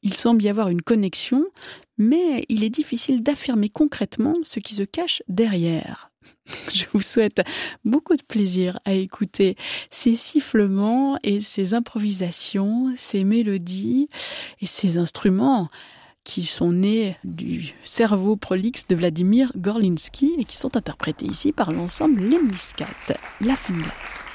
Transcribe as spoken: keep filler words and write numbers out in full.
Il semble y avoir une connexion, mais il est difficile d'affirmer concrètement ce qui se cache derrière. Je vous souhaite beaucoup de plaisir à écouter ces sifflements et ces improvisations, ces mélodies et ces instruments qui sont nés du cerveau prolixe de Vladimir Gorlinsky et qui sont interprétés ici par l'ensemble Lemniscat, La Fingers.